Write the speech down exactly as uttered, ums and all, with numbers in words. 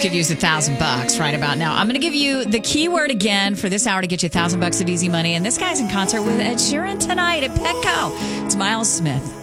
could use a thousand bucks right about now. I'm going to give you the keyword again for this hour to get you a thousand bucks of easy money. And this guy's in concert with Ed Sheeran tonight at Petco. It's Miles Smith.